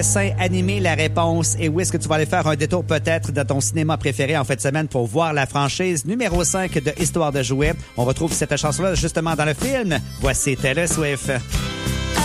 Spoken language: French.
Dessin animé, la réponse. Et où est-ce que tu vas aller faire un détour peut-être dans ton cinéma préféré en fin de semaine pour voir la franchise numéro 5 de Histoire de jouets? On retrouve cette chanson-là justement dans le film. Voici Taylor Swift.